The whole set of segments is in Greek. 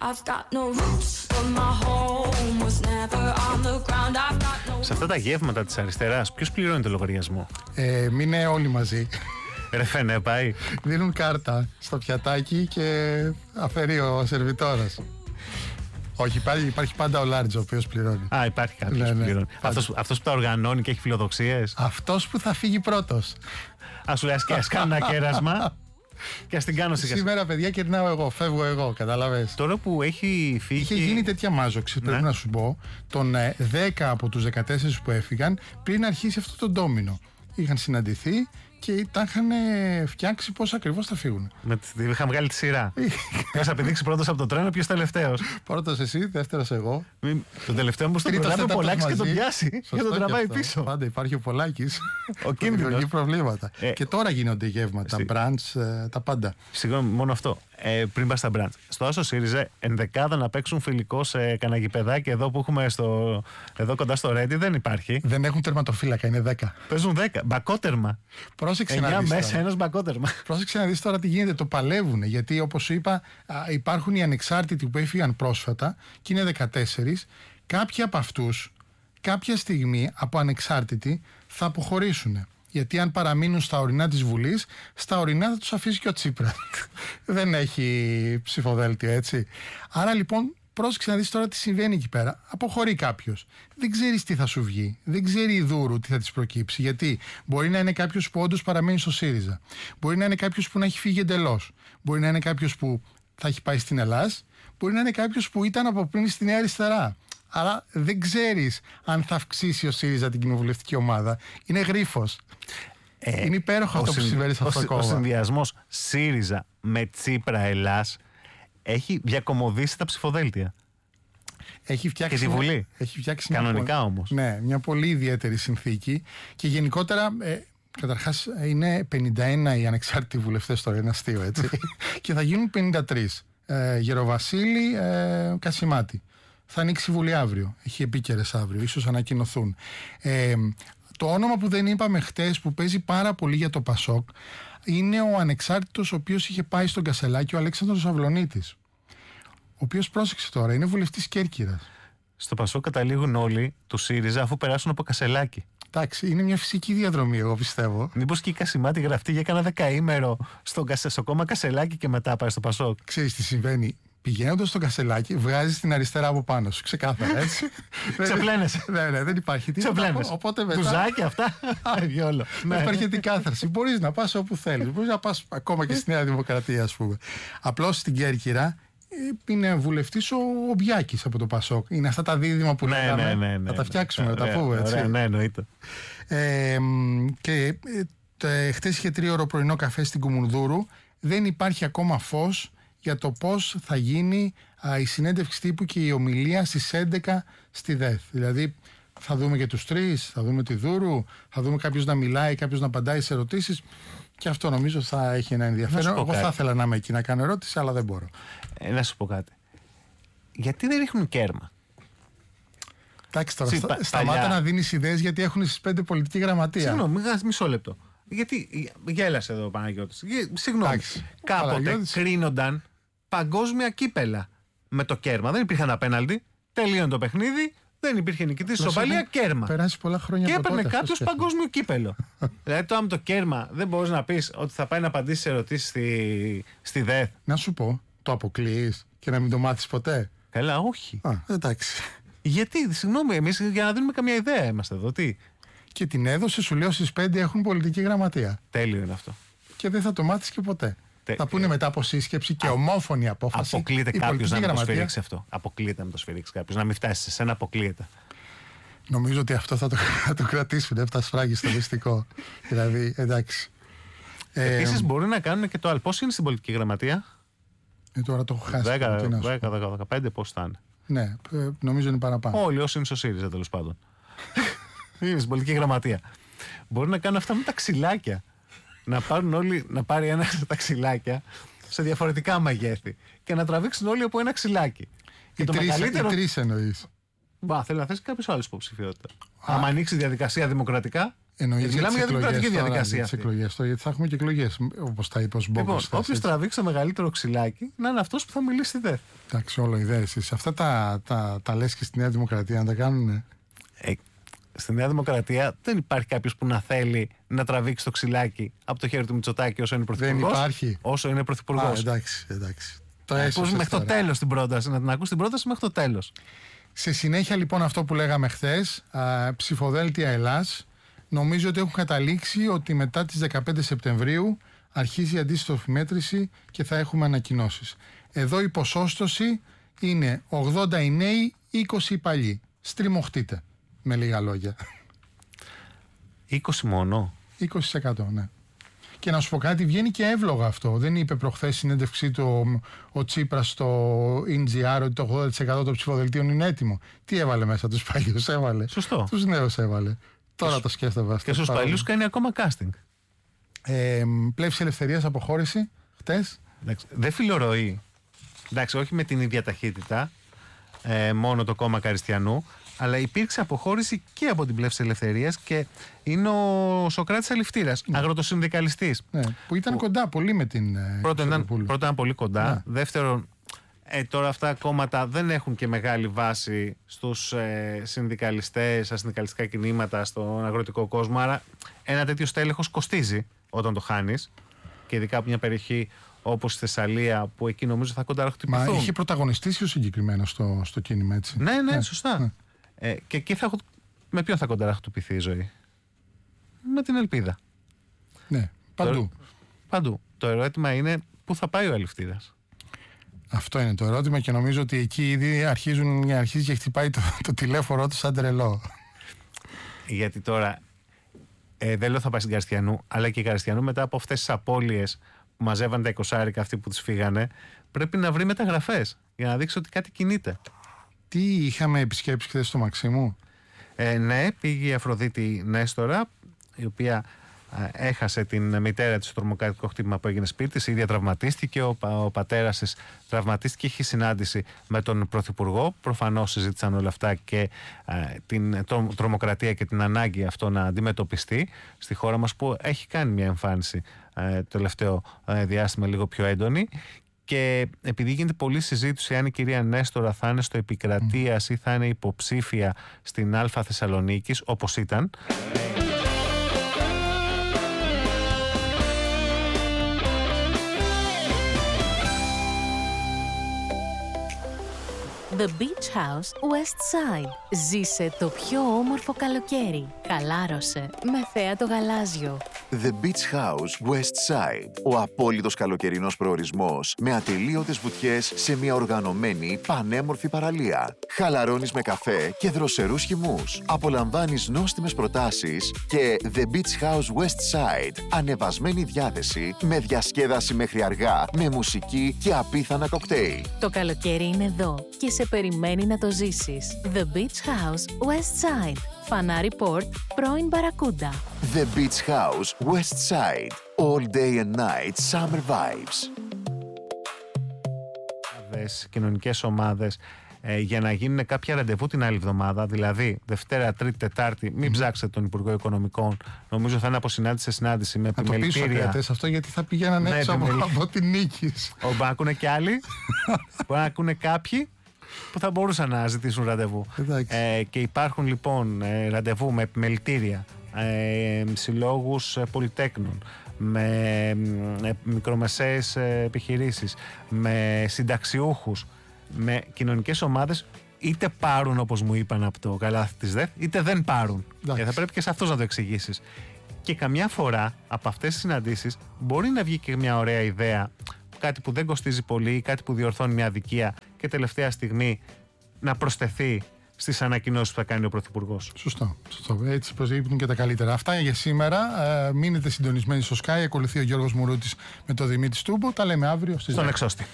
Σε αυτά τα γεύματα της αριστεράς, ποιος πληρώνει το λογαριασμό? Μείνε όλοι μαζί. Ρε φαίνε, πάει. Δίνουν κάρτα στο πιατάκι και αφαιρεί ο σερβιτόρας. Όχι, υπάρχει πάντα ο Λάρτζο ο οποίος πληρώνει. Α, υπάρχει κάποιος που πληρώνει. Αυτός που τα οργανώνει και έχει φιλοδοξίες. Αυτός που θα φύγει πρώτος. Ας σου λέει, ας κάνω ένα κέρασμα και ας την κάνω σιγά. Σήμερα, παιδιά, κερνάω εγώ, φεύγω εγώ, καταλαβες. Τώρα που έχει φύγει. Είχε γίνει τέτοια μάζοξη, πρέπει να σου πω, των 10 από τους 14 που έφυγαν πριν αρχίσει αυτό το ντόμινο. Είχαν συναντηθεί και τα είχαν φτιάξει πώς ακριβώς θα φύγουν. Είχαν βγάλει τη σειρά. Ποιος θα πηδήξει πρώτος από το τρένο, ποιος τελευταίος. Πρώτος εσύ, δεύτερος εγώ. Τον τελευταίο μου τον προλάβει ο Πολάκης και τον πιάσει. Και τον τραβάει πίσω. Πάντα υπάρχει ο Πολάκης. Ο κίνδυνος. Δημιουργεί προβλήματα. Και τώρα γίνονται γεύματα, τα μπραντς, τα πάντα. Συγγνώμη, μόνο αυτό. Πριν πας στα μπραντς. Στο Άσο ΣΥΡΙΖΑ, ενδεκάδα να παίξουν φιλικό σε κανένα γηπεδάκι εδώ που έχουμε εδώ κοντά στο Ρέντι δεν υπάρχει. Δεν έχουν τερματοφύλακα, είναι 10. Παίζουν 10. Μπακότερμα. Πρόσεξε να δεις. Μέσα ένας μπακότερμα. Πρόσεξε να δεις τώρα τι γίνεται. Το παλεύουν. Γιατί όπως σου είπα, υπάρχουν οι ανεξάρτητοι που έφυγαν πρόσφατα και είναι 14. Κάποιοι από αυτούς, κάποια στιγμή από ανεξάρτητοι, θα αποχωρήσουν. Γιατί αν παραμείνουν στα ορεινά της Βουλής, στα ορεινά θα τους αφήσει και ο Τσίπρας. Δεν έχει ψηφοδέλτιο, έτσι. Άρα λοιπόν, πρόσεξε να δεις τώρα τι συμβαίνει εκεί πέρα. Αποχωρεί κάποιος. Δεν ξέρεις τι θα σου βγει. Δεν ξέρει η Δούρου τι θα της προκύψει. Γιατί μπορεί να είναι κάποιος που όντως παραμένει στο ΣΥΡΙΖΑ. Μπορεί να είναι κάποιος που να έχει φύγει εντελώς. Μπορεί να είναι κάποιος που θα έχει πάει στην Ελλάς. Μπορεί να είναι κάποιος που ήταν από πριν στη Νέα Αριστερά. Άρα δεν ξέρεις αν θα αυξήσει ο ΣΥΡΙΖΑ την κοινοβουλευτική ομάδα. Είναι γρίφος. Είναι υπέροχο αυτό που συμβαίνει σε αυτό το κόμμα. Ο συνδυασμός ΣΥΡΙΖΑ με Τσίπρα Ελλάς έχει διακομωδήσει τα ψηφοδέλτια. Έχει φτιάξει και τη Βουλή. Έχει φτιάξει κανονικά όμως. Ναι, μια πολύ ιδιαίτερη συνθήκη. Και γενικότερα, καταρχάς, είναι 51 οι ανεξάρτητοι βουλευτές τώρα, είναι αστείο, έτσι. Και θα γίνουν 53. Γεροβασίλη, Κασιμάτη. Θα ανοίξει η Βουλή αύριο. Έχει επίκαιρες αύριο, ίσως ανακοινωθούν. Το όνομα που δεν είπαμε χτες, που παίζει πάρα πολύ για το Πασόκ, είναι ο ανεξάρτητος ο οποίος είχε πάει στον Κασελάκη, ο Αλέξανδρος Αυλωνίτης. Ο οποίος, πρόσεξε τώρα, είναι βουλευτής Κέρκυρας. Στο Πασόκ καταλήγουν όλοι του ΣΥΡΙΖΑ αφού περάσουν από Κασελάκη. Εντάξει, είναι μια φυσική διαδρομή, εγώ πιστεύω. Μήπως και η Κασιμάτη γραφτεί για κάνα δεκαήμερο στο κόμμα Κασελάκη και μετά πάει στο Πασόκ. Ξέρεις τι συμβαίνει. Πηγαίνοντας στο Κασελάκι, βγάζεις την αριστερά από πάνω σου. Ξεκάθαρα, έτσι. Ξεπλένεσαι. Ναι, δεν υπάρχει τίποτα. Οπότε μετά. Τουζάκια αυτά. Δεν υπάρχει την κάθαρση. Μπορείς να πας όπου θέλεις. Μπορείς να πας ακόμα και στη Νέα Δημοκρατία, ας πούμε. Απλώς στην Κέρκυρα είναι βουλευτής ο Μπιάκης από το Πασόκ. Είναι αυτά τα δίδυμα που λέγαμε. Θα τα φτιάξουμε, να τα πούμε, έτσι. Ναι, εννοείται. Και χτες είχε 3ωρο πρωινό καφέ στην Κουμουνδούρου. Δεν υπάρχει ακόμα φως για το πώς θα γίνει η συνέντευξη τύπου και η ομιλία στις 11 στη ΔΕΘ. Δηλαδή θα δούμε και τους τρεις, θα δούμε τη Δούρου, θα δούμε κάποιος να μιλάει, κάποιος να απαντάει σε ερωτήσεις, και αυτό νομίζω θα έχει ένα ενδιαφέρον. Εγώ θα ήθελα να είμαι εκεί να κάνω ερώτηση, αλλά δεν μπορώ. Να σου πω κάτι. Γιατί δεν ρίχνουν κέρμα? Εντάξει τώρα, σταμάτα να δίνεις ιδέες, γιατί έχουν στις 5 πολιτική γραμματεία. Συγγνώμη, μισό λεπτό. Γιατί γέλασε εδώ ο Παναγιώτης. Συγγνώμη. Κάποτε κρίνονταν παγκόσμια κύπελα με το κέρμα. Δεν υπήρχε ένα πέναλτι. Τελείωνε το παιχνίδι. Δεν υπήρχε νικητής, ισοπαλία, κέρμα. Περάσει πολλά χρόνια. Και έπαιρνε κάποιος παγκόσμιο κύπελο. Δηλαδή τώρα με το κέρμα δεν μπορείς να πεις ότι θα πάει να απαντήσει σε ερωτήσεις στη ΔΕΘ. Να σου πω, το αποκλείεις και να μην το μάθεις ποτέ? Καλά, όχι. Εντάξει. Γιατί, συγγνώμη, εμείς για να δίνουμε καμιά ιδέα είμαστε εδώ. Τι? Και την έδωσε, σου λέω, στις 5 έχουν πολιτική γραμματεία. Τέλειο είναι αυτό. Και δεν θα το μάθεις και ποτέ. Θα πούνε μετά από σύσκεψη και ομόφωνη απόφαση. Αποκλείεται κάποιος να το σφυρίξει αυτό. Αποκλείεται να το σφυρίξει κάποιος. Να μην φτάσει σε σένα, αποκλείεται. Νομίζω ότι αυτό θα το κρατήσουν. Έφτα σφράγγι στο μυστικό. Δηλαδή, εντάξει. Επίσης μπορεί να κάνουν και το άλλο. Πώς είναι στην πολιτική γραμματεία? Τώρα το έχω χάσει. 10-15, πώς θα είναι? Ναι, νομίζω είναι παραπάνω. Όλοι όσοι είναι στο ΣΥΡΙΖΑ, τέλος πάντων. Είναι στην πολιτική γραμματεία. Μπορεί να κάνουν αυτά με τα ξυλάκια. Να πάρουν όλοι, να πάρει ένα τα ξυλάκια σε διαφορετικά μεγέθη και να τραβήξουν όλοι από ένα ξυλάκι. Οι τρεις εννοείς? Θέλει να θέσει κάποιος άλλος υποψηφιότητα. Άμα ανοίξει διαδικασία δημοκρατικά. Μιλάμε για δημοκρατική διαδικασία. Γιατί θα έχουμε και εκλογές, όπως τα είπε ο Μπόκος. Λοιπόν, όποιος τραβήξει το μεγαλύτερο ξυλάκι να είναι αυτός που θα μιλήσει στη ΔΕΘ. Εντάξει, όλο ιδέες. Αυτά τα λες και στη Νέα Δημοκρατία να τα κάνουνε. Στη Νέα Δημοκρατία δεν υπάρχει κάποιος που να θέλει να τραβήξει το ξυλάκι από το χέρι του Μητσοτάκη όσο είναι πρωθυπουργός. Δεν υπάρχει. Όσο είναι πρωθυπουργός. Εντάξει. Μέχρι το τέλος την πρόταση, να την ακούσει την πρόταση μέχρι το τέλος. Σε συνέχεια λοιπόν αυτό που λέγαμε χθες, ψηφοδέλτια Ελλάς, νομίζω ότι έχουν καταλήξει ότι μετά τις 15 Σεπτεμβρίου αρχίζει η αντίστοιχη μέτρηση και θα έχουμε ανακοινώσεις. Εδώ η ποσόστοση είναι 80 οι νέοι, 20 οι παλιοί. Στριμωχτείτε, με λίγα λόγια. 20 μόνο? 20%, ναι. Και να σου πω κάτι, βγαίνει και εύλογα αυτό. Δεν είπε προχθές συνέντευξή του ο Τσίπρας στο NGR ότι το 80% των ψηφοδελτίων είναι έτοιμο. Τι έβαλε μέσα, τους παλιούς έβαλε. Σωστό. Τους νέους έβαλε. Τώρα το σκέφτομαι αυτό. Και στους παλιούς κάνει ακόμα casting. Πλεύση Ελευθερίας αποχώρηση χτες. Δεν φιλορροεί. Εντάξει, όχι με την ίδια ταχύτητα, μόνο το κόμμα Καριστιανού, αλλά υπήρξε αποχώρηση και από την Πλεύση Ελευθερίας και είναι ο Σωκράτης Αληφτήρας, αγροτοσυνδικαλιστής. Ναι, που ήταν κοντά πολύ με την. Πρώτα ήταν πολύ κοντά. Ναι. Δεύτερον, τώρα αυτά τα κόμματα δεν έχουν και μεγάλη βάση στους συνδικαλιστές, στα συνδικαλιστικά κινήματα, στον αγροτικό κόσμο. Άρα ένα τέτοιο στέλεχος κοστίζει όταν το χάνεις. Και ειδικά από μια περιοχή όπως η Θεσσαλία, που εκεί νομίζω θα κονταραχτυπηθούν. Μα είχε πρωταγωνιστήσει ο συγκεκριμένο στο κίνημα, έτσι. Ναι, σωστά. Ναι. Και εκεί με ποιον θα κονταραχτυπηθεί η ζωή? Με την ελπίδα. Ναι, παντού. Παντού. Το ερώτημα είναι πού θα πάει ο Αληφτήρας. Αυτό είναι το ερώτημα και νομίζω ότι εκεί ήδη αρχίζει και χτυπάει το τηλέφωνο του σαν τρελό. Γιατί τώρα δεν λέω θα πάει στην Καριστιανού, αλλά και η Καριστιανού μετά από αυτές τις απώλειες που μαζεύαν τα 20 αυτοί που τις φύγανε, πρέπει να βρει μεταγραφές για να δείξει ότι κάτι κινείται. Τι είχαμε επισκέψει χθες στο Μαξίμου? Ναι, πήγε η Αφροδίτη Νέστορα, η οποία έχασε την μητέρα της στο τρομοκρατικό χτύπημα που έγινε σπίτι της. Η ίδια τραυματίστηκε, ο πατέρας της τραυματίστηκε, είχε συνάντηση με τον Πρωθυπουργό. Προφανώς συζήτησαν όλα αυτά και την τρομοκρατία και την ανάγκη αυτό να αντιμετωπιστεί στη χώρα μας, που έχει κάνει μια εμφάνιση το τελευταίο διάστημα λίγο πιο έντονη. Και επειδή γίνεται πολλή συζήτηση αν η κυρία Νέστορα θα είναι στο Επικρατείας ή θα είναι υποψήφια στην Α Θεσσαλονίκης, όπως ήταν. The Beach House West Side. Ζήσε το πιο όμορφο καλοκαίρι. Χαλάρωσε με θέα το γαλάζιο. The Beach House West Side. Ο απόλυτος καλοκαιρινός προορισμός με ατελείωτες βουτιές σε μια οργανωμένη πανέμορφη παραλία. Χαλαρώνεις με καφέ και δροσερούς χυμούς. Απολαμβάνεις νόστιμες προτάσεις και The Beach House West Side. Ανεβασμένη διάθεση με διασκέδαση μέχρι αργά, με μουσική και απίθανα κοκτέιλ. Το καλοκαίρι είναι εδώ και σε περιμένει να το ζήσεις. The Beach House West Side. Φανάρι Port, πρώην Μπαρακούντα. The Beach House West Side. All day and night summer vibes. Κοινωνικές ομάδες για να γίνουν κάποια ραντεβού την άλλη εβδομάδα, δηλαδή Δευτέρα, Τρίτη, Τετάρτη. Μην ψάξετε τον Υπουργό Οικονομικών. Νομίζω θα είναι από συνάντηση σε συνάντηση με επιμελητήρια. Να το πείσω αυτό, γιατί θα πηγαίναν έξω από την νίκη. Μπορεί να ακούνε κι άλλοι, μπορεί να ακούνε κάποιοι που θα μπορούσαν να ζητήσουν ραντεβού. Και υπάρχουν λοιπόν ραντεβού με επιμελητήρια, συλλόγους πολυτέκνων, με μικρομεσαίες επιχειρήσεις, με συνταξιούχους, με κοινωνικές ομάδες, είτε πάρουν όπως μου είπαν από το καλάθι της ΔΕΘ, είτε δεν πάρουν. Και θα πρέπει και σε αυτούς να το εξηγήσεις. Και καμιά φορά από αυτές τις συναντήσεις μπορεί να βγει και μια ωραία ιδέα, κάτι που δεν κοστίζει πολύ, κάτι που διορθώνει μια αδικία και τελευταία στιγμή να προσθεθεί στις ανακοινώσεις που θα κάνει ο Πρωθυπουργός. Σωστό. Έτσι προσδείπνουν και τα καλύτερα. Αυτά για σήμερα. Μείνετε συντονισμένοι στο Sky. Ακολουθεί ο Γιώργος Μουρούτης με τον Δημήτρη Στούμπο. Τα λέμε αύριο στον Εξώστη.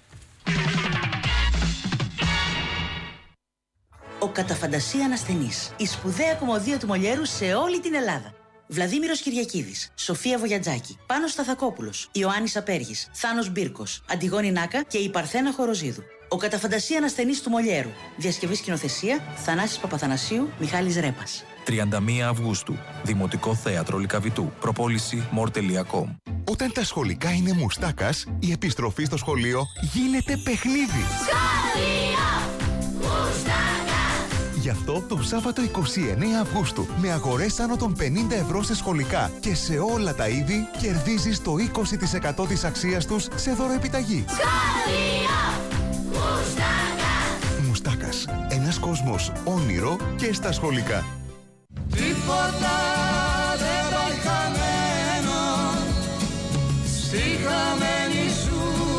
Ο κατά φαντασία ανασθενής. Η σπουδαία κομμωδία του Μολιέρου σε όλη την Ελλάδα. Βλαδίμηρος Κυριακίδης, Σοφία Βογιατζάκη, Πάνος Σταθακόπουλος, Ιωάννης Απέργης, Θάνος Μπίρκος, Αντιγόνη Νάκα και η Παρθένα Χοροζίδου. Ο κατά φαντασία ανασθενής του Μολιέρου. Διασκευή σκηνοθεσία Θανάσης Παπαθανασίου, Μιχάλης Ρέπας. 31 Αυγούστου. Δημοτικό Θέατρο Λυκαβητού. Προπόληση more.com. Όταν τα σχολικά είναι μουστάκας, η επιστροφή στο σχολείο γίνεται παιχνίδι. Σχολείο Μουστάκα. Γι' αυτό το Σάββατο 29 Αυγούστου, με αγορές άνω των 50 ευρώ σε σχολικά και σε όλα τα είδη, κερδίζεις το 20% της αξίας τους σε δωροεπιταγή. Σχολείο Μουστάκα. Μουστάκας. Ένας κόσμος όνειρο και στα σχολικά. Τίποτα δεν πάει χαμένο στη χαμένη σου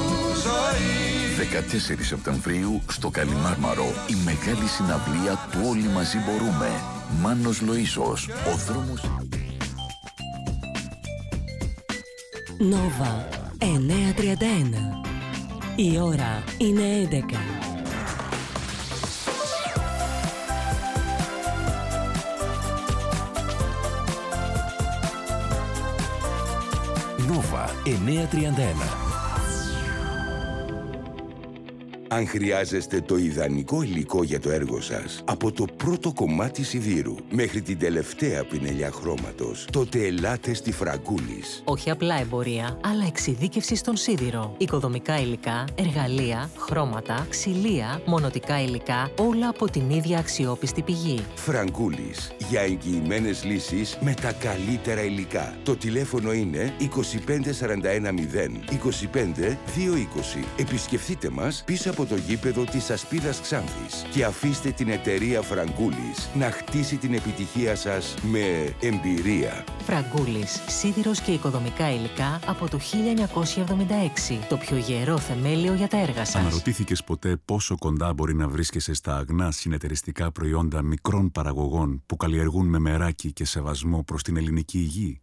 ζωή. 14 Σεπτεμβρίου στο Καλιμάρμαρο η μεγάλη συναυλία του Όλοι Μαζί Μπορούμε. Μάνος Λοΐσος, ο δρόμος... Νόβα 9:31. Η ώρα είναι 11. Νόβα 9:31. Αν χρειάζεστε το ιδανικό υλικό για το έργο σας, από το πρώτο κομμάτι σιδήρου μέχρι την τελευταία πινελιά χρώματος, τότε ελάτε στη Φραγκούλης. Όχι απλά εμπορία, αλλά εξειδίκευση στον σίδηρο. Οικοδομικά υλικά, εργαλεία, χρώματα, ξυλία, μονοτικά υλικά, όλα από την ίδια αξιόπιστη πηγή. Φραγκούλης. Για εγγυημένες λύσεις με τα καλύτερα υλικά. Το τηλέφωνο είναι 25410 25220. Επισκεφτείτε μας πίσω από το γήπεδο της Ασπίδας Ξάνθης και αφήστε την εταιρεία Φραγκούλης να χτίσει την επιτυχία σας με εμπειρία. Φραγκούλης, σίδηρος και οικοδομικά υλικά από το 1976. Το πιο γερό θεμέλιο για τα έργα σας. Αναρωτήθηκες ποτέ πόσο κοντά μπορεί να βρίσκεσαι στα αγνά συνεταιριστικά προϊόντα μικρών παραγωγών που καλλιεργούν με μεράκι και σεβασμό προς την ελληνική υγεία?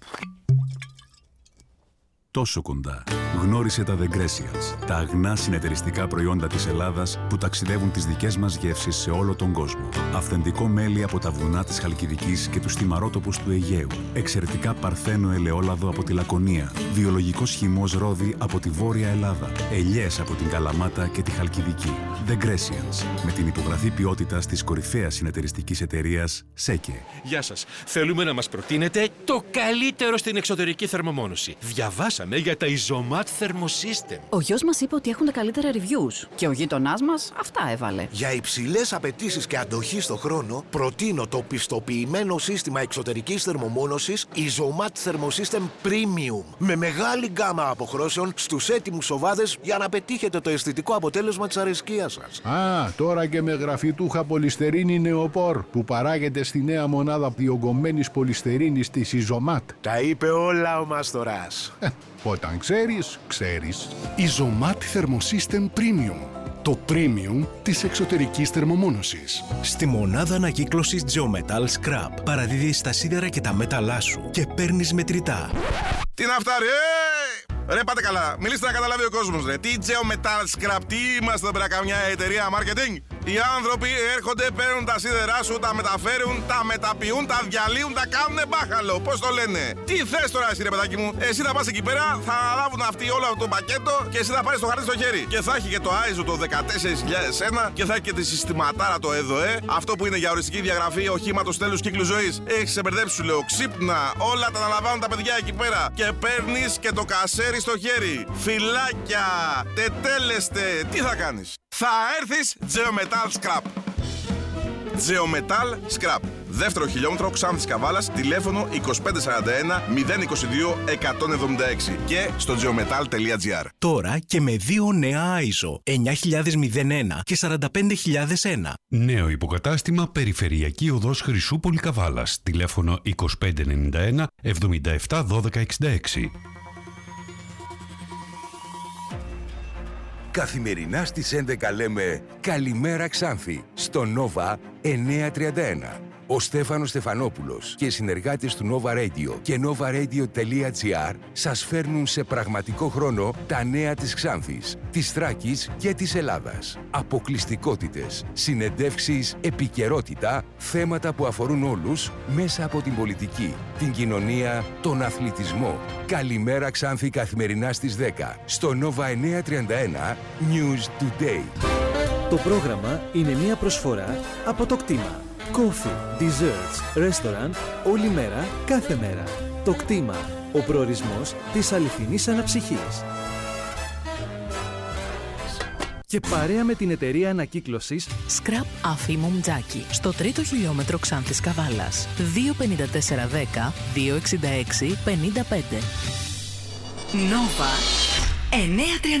Τόσο κοντά. Γνώρισε τα The Grecians, τα αγνά συνεταιριστικά προϊόντα της Ελλάδας που ταξιδεύουν τις δικές μας γεύσεις σε όλο τον κόσμο. Αυθεντικό μέλι από τα βουνά της Χαλκιδικής και τους θυμαρότοπους του Αιγαίου. Εξαιρετικά παρθένο ελαιόλαδο από τη Λακωνία. Βιολογικός χυμός ρόδι από τη Βόρεια Ελλάδα. Ελιές από την Καλαμάτα και τη Χαλκιδική. The Grecians, με την υπογραφή ποιότητας της κορυφαίας συνεταιριστικής εταιρείας ΣΕΚΕ. Γεια σας. Θέλουμε να μας προτείνετε το καλύτερο στην εξωτερική θερμομόνωση. Διαβάσαμε για τα Isomat Thermosystem. Ο γιος μας είπε ότι έχουν τα καλύτερα reviews και ο γείτονάς μας αυτά έβαλε. Για υψηλές απαιτήσεις και αντοχή στο χρόνο, προτείνω το πιστοποιημένο σύστημα εξωτερικής θερμομόνωσης Isomat Thermosystem Premium. Με μεγάλη γκάμα αποχρώσεων στους έτοιμους οβάδες για να πετύχετε το αισθητικό αποτέλεσμα της αρεσκίας σας. Α, τώρα και με γραφιτούχα πολυστερίνη νεοπόρ που παράγεται στη νέα μονάδα διογκωμένης πολυστερίνης της Isomat. Τα είπε όλα ο Μαστοράς. Όταν ξέρεις, ξέρεις. Isomat Thermosystem Premium. Το premium της εξωτερικής θερμομόνωσης. Στη μονάδα ανακύκλωσης Geometal Scrap παραδίδεις τα σίδερα και τα μέταλλά σου και παίρνεις μετρητά. Τι να φτάρει, Ρε πάτε καλά, μιλήστε να καταλάβει ο κόσμος ρε. Τι Geometal Scrap, τι είμαστε εδώ πέρα, καμιά εταιρεία marketing? Οι άνθρωποι έρχονται, παίρνουν τα σίδερά σου, τα μεταφέρουν, τα μεταποιούν, τα διαλύουν, τα κάνουνε μπάχαλο. Πώς το λένε? Τι θες τώρα εσύ ρε παιδάκι μου? Εσύ θα πας εκεί πέρα, θα αναλάβουν αυτοί όλο αυτό το πακέτο και εσύ θα πάρεις το χαρτί στο χέρι. Και θα έχει και το ISO το 14001 και θα έχει και τη συστηματάρα το ΕΔΟΕ. Αυτό που είναι για οριστική διαγραφή οχήματος τέλους κύκλου ζωής. Έχεις ξεμπερδέψει σου λέω, ξύπνα. Όλα τα αναλαμβάνουν τα παιδιά εκεί πέρα. Και παίρνεις και το κασέρι στο χέρι. Φυλάκια, τετέλεστε, τι θα κάνεις? Θα έρθεις Geometal Scrap. Geometal Scrap. Δεύτερο χιλιόμετρο Ξάνθης Καβάλας, τηλέφωνο 2541 022 176 και στο geometal.gr. Τώρα και με 2 νέα ISO 9001 και 45001. Νέο υποκατάστημα Περιφερειακή Οδός Χρυσούπολη Καβάλας, τηλέφωνο 2591 77 12 66. Καθημερινά στις 11 λέμε «Καλημέρα Ξάνθη» στο Νόβα 931. Ο Στέφανος Στεφανόπουλος και οι συνεργάτες του Nova Radio και novaradio.gr σας φέρνουν σε πραγματικό χρόνο τα νέα της Ξάνθης, της Θράκης και της Ελλάδας. Αποκλειστικότητες, συνεντεύξεις, επικαιρότητα, θέματα που αφορούν όλους μέσα από την πολιτική, την κοινωνία, τον αθλητισμό. Καλημέρα Ξάνθη καθημερινά στις 10 στο Nova 931 News Today. Το πρόγραμμα είναι μια προσφορά από το κτήμα. Coffee, desserts, restaurant, όλη μέρα, κάθε μέρα. Το κτήμα, ο προορισμός της αληθινής αναψυχής. Και παρέα με την εταιρεία ανακύκλωσης Scrap Afimum Jackie στο 3ο χιλιόμετρο Ξάνθης Καβάλας. 25410 266 55. Nova 930.